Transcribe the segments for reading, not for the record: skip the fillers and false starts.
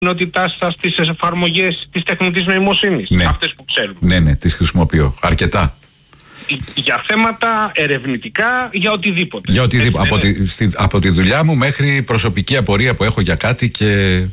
κοινότητά σας στις εφαρμογές της τεχνητής νοημοσύνης? Ναι. Αυτές που ξέρουμε. Ναι, τις χρησιμοποιώ. Αρκετά. Για θέματα ερευνητικά, για οτιδήποτε. Για οτιδήποτε. Από τη δουλειά μου μέχρι προσωπική απορία που έχω για κάτι και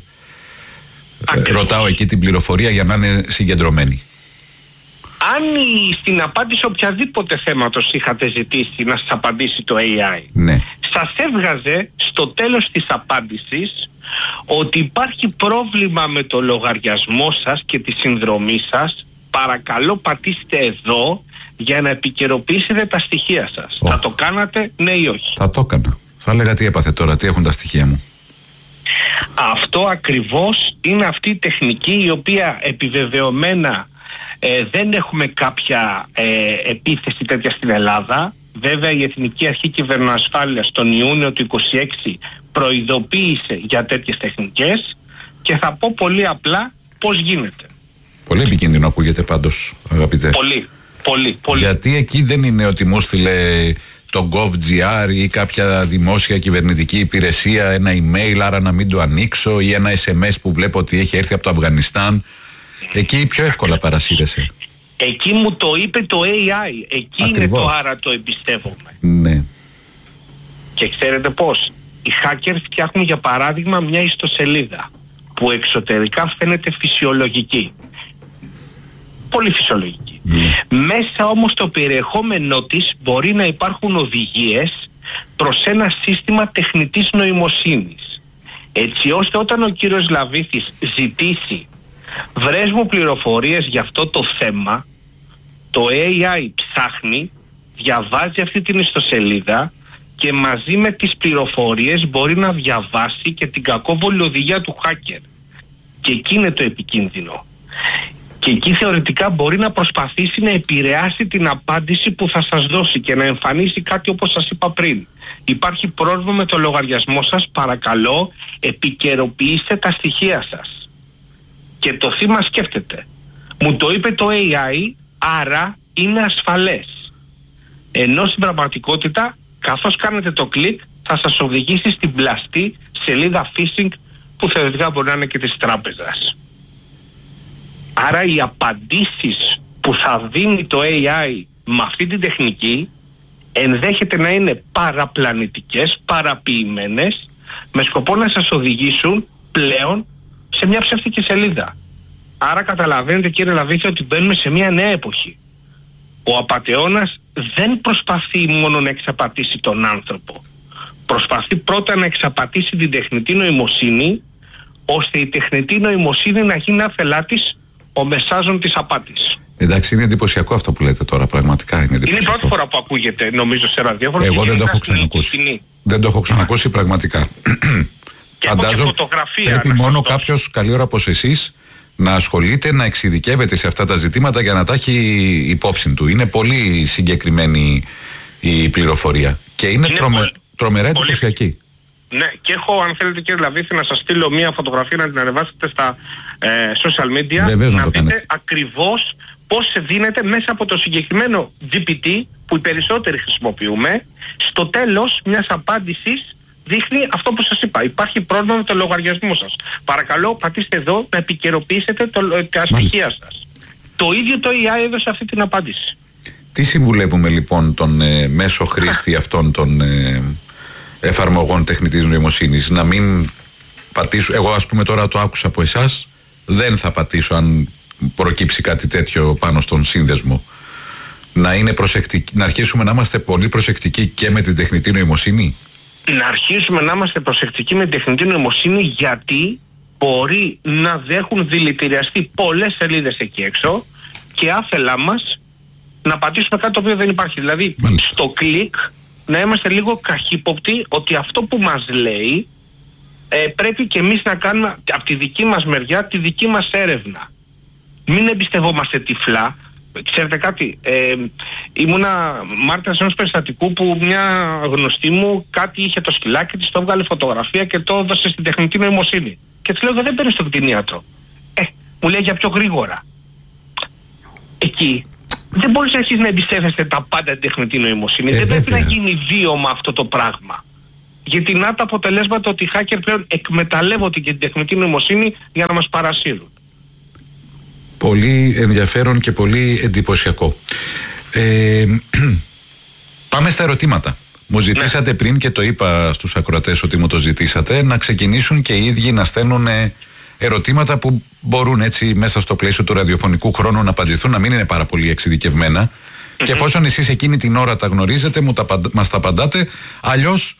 ρωτάω εκεί την πληροφορία για να είναι συγκεντρωμένη. Αν στην απάντηση οποιαδήποτε θέματος είχατε ζητήσει να σας απαντήσει το AI, ναι, σας έβγαζε στο τέλος της απάντησης ότι υπάρχει πρόβλημα με το λογαριασμό σας και τη συνδρομή σας, παρακαλώ πατήστε εδώ για να επικαιροποιήσετε τα στοιχεία σας. Θα το κάνατε, ναι ή όχι? Θα το έκανα. Θα έλεγα τι έπαθε τώρα, τι έχουν τα στοιχεία μου. Αυτό ακριβώς είναι αυτή η τεχνική η οποία επιβεβαιωμένα δεν έχουμε κάποια επίθεση τέτοια στην Ελλάδα. Βέβαια η Εθνική Αρχή Κυβερνοασφάλειας τον Ιούνιο του 2026 προειδοποίησε για τέτοιες τεχνικές και θα πω πολύ απλά πώς γίνεται. Πολύ επικίνδυνο ακούγεται πάντως, αγαπητέ. Πολύ. Γιατί εκεί δεν είναι ότι μου στείλε το gov.gr ή κάποια δημόσια κυβερνητική υπηρεσία ένα email, άρα να μην το ανοίξω, ή ένα SMS που βλέπω ότι έχει έρθει από το Αφγανιστάν. Εκεί πιο εύκολα παρασύρεσαι. Εκεί μου το είπε το AI. Εκεί ακριβώς. Είναι το άρα το εμπιστεύομαι. Ναι. Και ξέρετε πώς? Οι hackers φτιάχνουν για παράδειγμα μια ιστοσελίδα που εξωτερικά φαίνεται φυσιολογική. Πολύ φυσιολογική. Μέσα όμως το περιεχόμενό της μπορεί να υπάρχουν οδηγίες προς ένα σύστημα τεχνητής νοημοσύνης. Έτσι ώστε όταν ο κύριος Λαβίθης ζητήσει βρες μου πληροφορίες για αυτό το θέμα, το AI ψάχνει, διαβάζει αυτή την ιστοσελίδα και μαζί με τις πληροφορίες μπορεί να διαβάσει και την κακόβολη οδηγία του hacker. Και εκεί είναι το επικίνδυνο. Και εκεί θεωρητικά μπορεί να προσπαθήσει να επηρεάσει την απάντηση που θα σας δώσει και να εμφανίσει κάτι όπως σας είπα πριν. Υπάρχει πρόβλημα με το λογαριασμό σας, παρακαλώ επικαιροποιήστε τα στοιχεία σας. Και το θύμα σκέφτεται. Μου το είπε το AI, άρα είναι ασφαλές. Ενώ στην πραγματικότητα, καθώς κάνετε το κλικ, θα σας οδηγήσει στην πλαστή σελίδα phishing που θεωρητικά μπορεί να είναι και της τράπεζας. Άρα οι απαντήσεις που θα δίνει το AI με αυτή την τεχνική ενδέχεται να είναι παραπλανητικές, παραποιημένες, με σκοπό να σας οδηγήσουν πλέον σε μια ψεύτικη σελίδα. Άρα καταλαβαίνετε κύριε Λαβίθη ότι μπαίνουμε σε μια νέα εποχή. Ο απατεώνας δεν προσπαθεί μόνο να εξαπατήσει τον άνθρωπο. Προσπαθεί πρώτα να εξαπατήσει την τεχνητή νοημοσύνη, ώστε η τεχνητή νοημοσύνη να γίνει άφελά της ο μεσάζων της απάτης. Εντάξει, είναι εντυπωσιακό αυτό που λέτε τώρα, πραγματικά είναι εντυπωσιακό. Είναι η πρώτη φορά που ακούγεται νομίζω σε ραδιόφωνο. Εγώ δεν το έχω ξανακούσει. Δεν το έχω ξανακούσει πραγματικά. Και φαντάζομαι πρέπει μόνο κάποιος καλή ώρα όπως εσείς να ασχολείται, να εξειδικεύεται σε αυτά τα ζητήματα για να τα έχει υπόψη του. Είναι πολύ συγκεκριμένη η πληροφορία και είναι τρομερά εντυπωσιακή. Ναι, και έχω, αν θέλετε κύριε Λαβίθη, να σας στείλω μια φωτογραφία να την ανεβάσετε στα social media. Βεβαίως να δείτε ακριβώς πώς δίνεται μέσα από το συγκεκριμένο GPT που οι περισσότεροι χρησιμοποιούμε. Στο τέλος μιας απάντησης δείχνει αυτό που σας είπα. Υπάρχει πρόβλημα με το λογαριασμό σας. Παρακαλώ πατήστε εδώ να επικαιροποιήσετε τα στοιχεία σας. Το ίδιο το AI έδωσε αυτή την απάντηση. Τι συμβουλεύουμε λοιπόν τον μέσο χρήστη αυτών των εφαρμογών τεχνητής νοημοσύνης? Να μην πατήσω, εγώ ας πούμε τώρα το άκουσα από εσάς, δεν θα πατήσω αν προκύψει κάτι τέτοιο πάνω στον σύνδεσμο. Να είναι προσεκτικοί, να αρχίσουμε να είμαστε πολύ προσεκτικοί και με την τεχνητή νοημοσύνη. Να αρχίσουμε να είμαστε προσεκτικοί με την τεχνητή νοημοσύνη, γιατί μπορεί να έχουν δηλητηριαστεί πολλές σελίδες εκεί έξω και άφελά μας να πατήσουμε κάτι το οποίο δεν υπάρχει. Δηλαδή στο κλικ να είμαστε λίγο καχύποπτοι ότι αυτό που μας λέει πρέπει και εμείς να κάνουμε από τη δική μας μεριά τη δική μας έρευνα. Μην εμπιστευόμαστε τυφλά. Ξέρετε κάτι, ήμουνα μάρτυρας ενός περιστατικού που μια γνωστή μου κάτι είχε το σκυλάκι της, το έβγαλε φωτογραφία και το έδωσε στην τεχνητή νοημοσύνη. Και της λέω δεν παίρνει στον κτηνίατρο. Μου λέει για πιο γρήγορα. Εκεί δεν μπορείς εσείς να εμπιστεύεστε τα πάντα την τεχνητή νοημοσύνη. Δεν πρέπει να γίνει βίωμα αυτό το πράγμα. γιατί να τα αποτελέσματα ότι οι hacker πλέον εκμεταλλεύονται και την τεχνητή νοημοσύνη για να μας παρασύρουν. Πολύ ενδιαφέρον και πολύ εντυπωσιακό. Πάμε στα ερωτήματα. Μου ζητήσατε πριν, και το είπα στους ακροατές ότι μου το ζητήσατε, να ξεκινήσουν και οι ίδιοι να στέλνουν ερωτήματα που μπορούν έτσι μέσα στο πλαίσιο του ραδιοφωνικού χρόνου να απαντηθούν, να μην είναι πάρα πολύ εξειδικευμένα. Και εφόσον εσείς εκείνη την ώρα τα γνωρίζετε, μας τα απαντάτε. Αλλιώς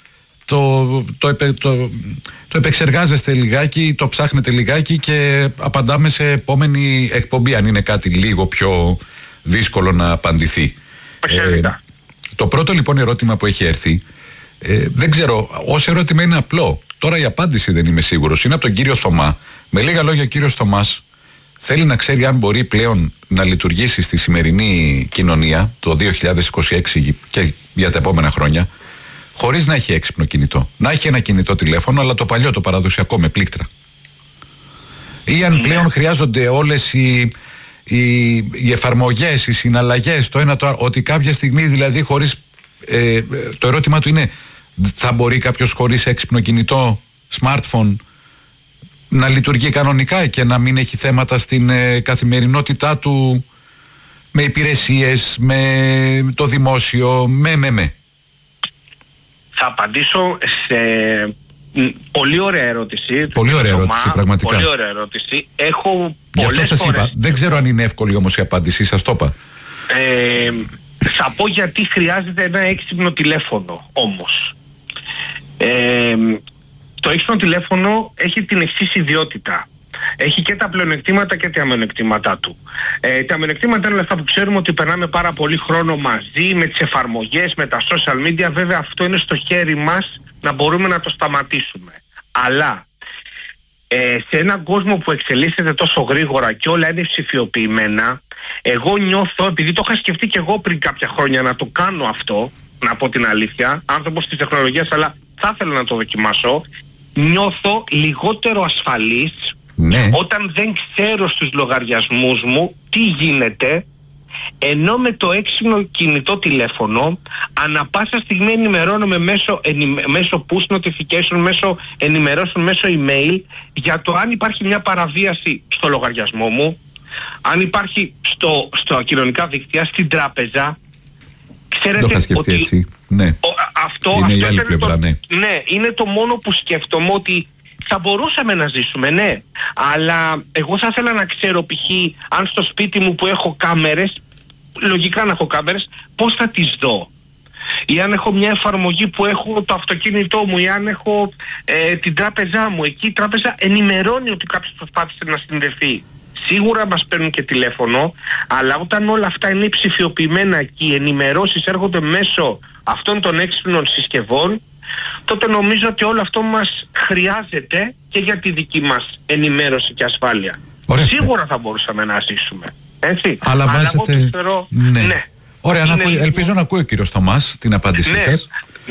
το επεξεργάζεστε λιγάκι, το ψάχνετε λιγάκι και απαντάμε σε επόμενη εκπομπή, αν είναι κάτι λίγο πιο δύσκολο να απαντηθεί. Το πρώτο λοιπόν ερώτημα που έχει έρθει, δεν ξέρω, ως ερώτημα είναι απλό. Τώρα η απάντηση δεν είμαι σίγουρος. Είναι από τον κύριο Θωμά. Με λίγα λόγια, ο κύριος Θωμάς θέλει να ξέρει αν μπορεί πλέον να λειτουργήσει στη σημερινή κοινωνία το 2026 και για τα επόμενα χρόνια χωρίς να έχει έξυπνο κινητό. Να έχει ένα κινητό τηλέφωνο, αλλά το παλιό, το παραδοσιακό, με πλήκτρα. Ή αν πλέον χρειάζονται όλες οι εφαρμογές, οι συναλλαγές, το ένα το άλλο, ότι κάποια στιγμή δηλαδή χωρίς... το ερώτημα του είναι, θα μπορεί κάποιος χωρίς έξυπνο κινητό, smartphone, να λειτουργεί κανονικά και να μην έχει θέματα στην καθημερινότητά του, με υπηρεσίες, με το δημόσιο, με. Θα απαντήσω σε πολύ ωραία ερώτηση. Πολύ ωραία ερώτηση, πραγματικά. Πολύ ωραία ερώτηση. Έχω πολλές σας φορές... είπα, δεν ξέρω αν είναι εύκολη όμως η απάντηση, σας το είπα. Θα πω γιατί χρειάζεται ένα έξυπνο τηλέφωνο όμως. Το έξυπνο τηλέφωνο έχει την εξής ιδιότητα. Έχει και τα πλεονεκτήματα και τα μειονεκτήματά του. Τα μειονεκτήματα είναι αυτά που ξέρουμε, ότι περνάμε πάρα πολύ χρόνο μαζί, με τις εφαρμογές, με τα social media. Βέβαια αυτό είναι στο χέρι μας να μπορούμε να το σταματήσουμε. Αλλά σε έναν κόσμο που εξελίσσεται τόσο γρήγορα και όλα είναι ψηφιοποιημένα, εγώ νιώθω, επειδή το είχα σκεφτεί και εγώ πριν κάποια χρόνια να το κάνω αυτό, να πω την αλήθεια, άνθρωπος της τεχνολογίας, αλλά θα ήθελα να το δοκιμάσω, νιώθω λιγότερο ασφαλής όταν δεν ξέρω στους λογαριασμούς μου τι γίνεται, ενώ με το έξυπνο κινητό τηλέφωνο ανά πάσα στιγμή ενημερώνομαι μέσω push notification, μέσω ενημερώσεων, μέσω email για το αν υπάρχει μια παραβίαση στο λογαριασμό μου, αν υπάρχει στο κοινωνικά δίκτυα, στην τράπεζα. Ξέρετε, το είχα σκεφτεί ότι έτσι. Ναι. Αυτό η άλλη πλευρά, ναι, είναι το μόνο που σκέφτομαι, ότι θα μπορούσαμε να ζήσουμε, ναι. Αλλά εγώ θα ήθελα να ξέρω π.χ. αν στο σπίτι μου που έχω κάμερες, λογικά να έχω κάμερες, πώς θα τις δω. Ή αν έχω μια εφαρμογή που έχω το αυτοκίνητό μου, ή αν έχω την τράπεζά μου. Εκεί η τράπεζα ενημερώνει ότι κάποιος προσπάθησε να συνδεθεί. Σίγουρα μας παίρνουν και τηλέφωνο, αλλά όταν όλα αυτά είναι ψηφιοποιημένα και οι ενημερώσεις έρχονται μέσω αυτών των έξυπνων συσκευών, τότε νομίζω ότι όλο αυτό μας χρειάζεται και για τη δική μας ενημέρωση και ασφάλεια. Ωραία. Σίγουρα θα μπορούσαμε να ζήσουμε. Έτσι. Αλλά βάζετε... θεωρώ... ναι. Ωραία, ελπίζω να ακούει ο κύριος Θωμάς την απάντησή σας.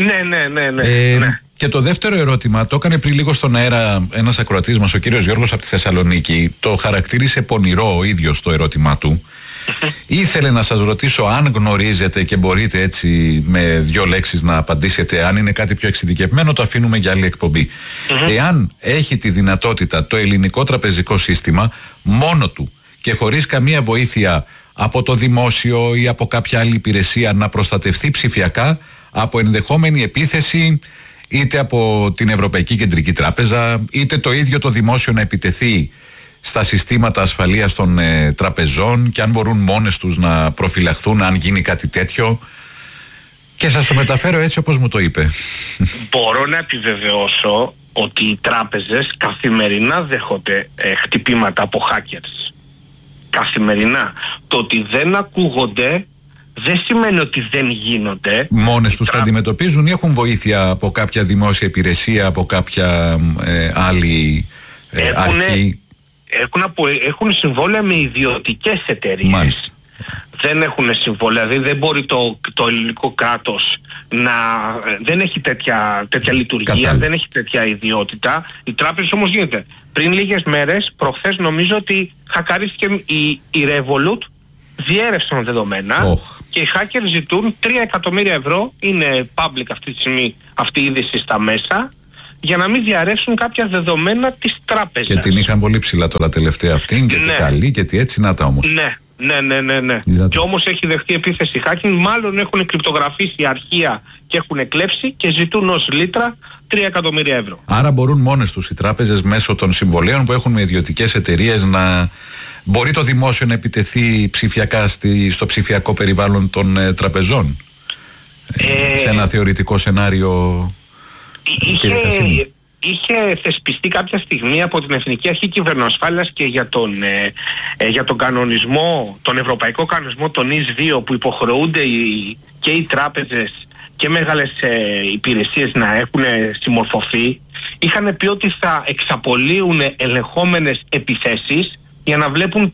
Ναι. Και το δεύτερο ερώτημα το έκανε πριν λίγο στον αέρα ένας ακροατής μας, ο κύριος Γιώργος από τη Θεσσαλονίκη. Το χαρακτήρισε πονηρό ο ίδιος το ερώτημά του. Ήθελε να σας ρωτήσω αν γνωρίζετε, και μπορείτε έτσι με 2 λέξεις να απαντήσετε, αν είναι κάτι πιο εξειδικευμένο, το αφήνουμε για άλλη εκπομπή. Εάν έχει τη δυνατότητα το ελληνικό τραπεζικό σύστημα μόνο του και χωρίς καμία βοήθεια από το δημόσιο ή από κάποια άλλη υπηρεσία να προστατευτεί ψηφιακά από ενδεχόμενη επίθεση, είτε από την Ευρωπαϊκή Κεντρική Τράπεζα, είτε το ίδιο το δημόσιο να επιτεθεί στα συστήματα ασφαλείας των τραπεζών, και αν μπορούν μόνες τους να προφυλαχθούν αν γίνει κάτι τέτοιο. Και σας το μεταφέρω έτσι όπως μου το είπε. Μπορώ να επιβεβαιώσω ότι οι τράπεζες καθημερινά δέχονται χτυπήματα από hackers. Καθημερινά. Το ότι δεν ακούγονται δεν σημαίνει ότι δεν γίνονται. Μόνες τους τα αντιμετωπίζουν ή έχουν βοήθεια από κάποια δημόσια υπηρεσία, από κάποια άλλη αρχή? Έχουν συμβόλαια με ιδιωτικές εταιρείες. Μάλιστα. Δεν έχουν συμβόλαια, δηλαδή δεν μπορεί το ελληνικό κράτος δεν έχει τέτοια λειτουργία, δεν έχει τέτοια ιδιότητα. Οι τράπεζες όμως γίνεται. Πριν λίγες μέρες, προχθές νομίζω ότι χακαρίστηκε η Revolut διέρευσαν δεδομένα και οι hackers ζητούν 3 εκατομμύρια ευρώ, είναι public αυτή τη στιγμή αυτή η είδηση στα μέσα, για να μην διαρρεύσουν κάποια δεδομένα της τράπεζας. Και την είχαν πολύ ψηλά τώρα τελευταία αυτήν και ναι. καλή και τι έτσι να τα όμως. Ναι. Και όμως έχει δεχτεί επίθεση hacking, μάλλον έχουν κρυπτογραφήσει αρχεία και έχουν κλέψει και ζητούν ως λίτρα 3 εκατομμύρια ευρώ. Άρα μπορούν μόνες τους οι τράπεζες μέσω των συμβολέων που έχουν με ιδιωτικές εταιρείες να... Μπορεί το δημόσιο να επιτεθεί ψηφιακά στο ψηφιακό περιβάλλον των τραπεζών σε ένα θεωρητικό σενάριο? Είχε θεσπιστεί κάποια στιγμή από την Εθνική Αρχή Κυβερνοασφάλειας και για τον κανονισμό, τον ευρωπαϊκό κανονισμό, τον NIS2, που υποχρεούνται και οι τράπεζες και μεγάλες υπηρεσίες να έχουν συμμορφωθεί. Είχαν πει ότι θα εξαπολύουν ελεγχόμενες επιθέσεις για να βλέπουν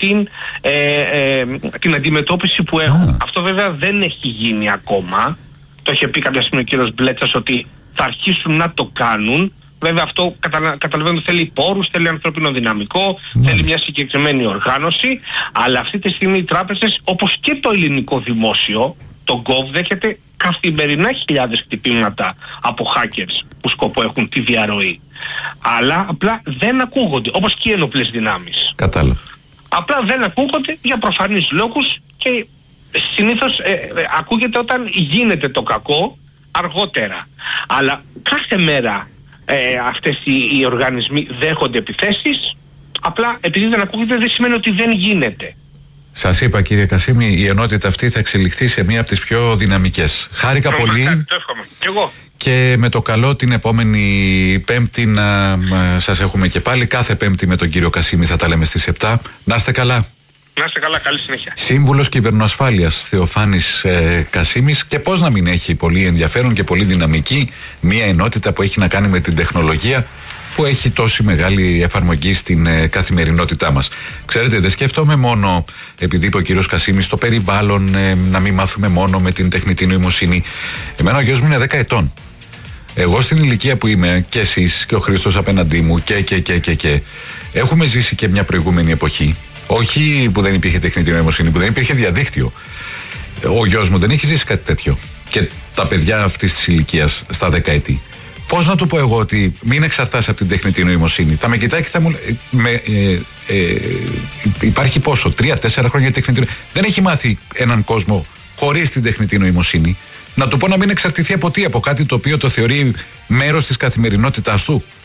την αντιμετώπιση που έχουν. Αυτό βέβαια δεν έχει γίνει ακόμα. Το είχε πει κάποια στιγμή ο κύριος Μπλέτσας ότι θα αρχίσουν να το κάνουν. Βέβαια αυτό καταλαβαίνω θέλει πόρους, θέλει ανθρώπινο δυναμικό, θέλει μια συγκεκριμένη οργάνωση, αλλά αυτή τη στιγμή οι τράπεζες, όπως και το ελληνικό δημόσιο, το GOV, δέχεται καθημερινά χιλιάδες χτυπήματα από hackers που σκοπό έχουν τη διαρροή. Αλλά απλά δεν ακούγονται, όπως και οι ενόπλες δυνάμεις. Κατάλαβα. Απλά δεν ακούγονται για προφανείς λόγους και συνήθως ακούγεται όταν γίνεται το κακό αργότερα. Αλλά κάθε μέρα αυτές οι οργανισμοί δέχονται επιθέσεις, απλά επειδή δεν ακούγεται δεν σημαίνει ότι δεν γίνεται. Σας είπα κύριε Κασίμη, η ενότητα αυτή θα εξελιχθεί σε μία από τις πιο δυναμικές. Χάρηκα πολύ. Το εύχομαι. Και εγώ. Και με το καλό την επόμενη Πέμπτη να σας έχουμε και πάλι. Κάθε Πέμπτη με τον κύριο Κασίμη θα τα λέμε στις 7. Να είστε καλά. Να είστε καλά, καλή συνέχεια. Σύμβουλος Κυβερνοασφάλειας Θεοφάνης Κασίμης, και πώς να μην έχει πολύ ενδιαφέρον και πολύ δυναμική μια ενότητα που έχει να κάνει με την τεχνολογία, που έχει τόση μεγάλη εφαρμογή στην καθημερινότητά μας. Ξέρετε, δεν σκέφτομαι μόνο, επειδή είπε ο κύριος Κασίμης, το περιβάλλον, να μην μάθουμε μόνο με την τεχνητή νοημοσύνη. Εμένα ο γιος μου είναι 10 ετών. Εγώ στην ηλικία που είμαι, και εσείς και ο Χρήστος απέναντί μου και έχουμε ζήσει και μια προηγούμενη εποχή. Όχι που δεν υπήρχε τεχνητή νοημοσύνη, που δεν υπήρχε διαδίκτυο. Ο γιος μου δεν έχει ζήσει κάτι τέτοιο. Και τα παιδιά αυτής της ηλικίας, στα 10 έτη. Πώς να του πω εγώ ότι μην εξαρτάσαι από την τεχνητή νοημοσύνη? Θα με κοιτάει και θα μου λέει, υπάρχει πόσο, 3-4 χρόνια τεχνητή νοημοσύνη. Δεν έχει μάθει έναν κόσμο χωρίς την τεχνητή νοημοσύνη. Να του πω να μην εξαρτηθεί από τι, από κάτι το οποίο το θεωρεί μέρος της καθημερινότητάς του.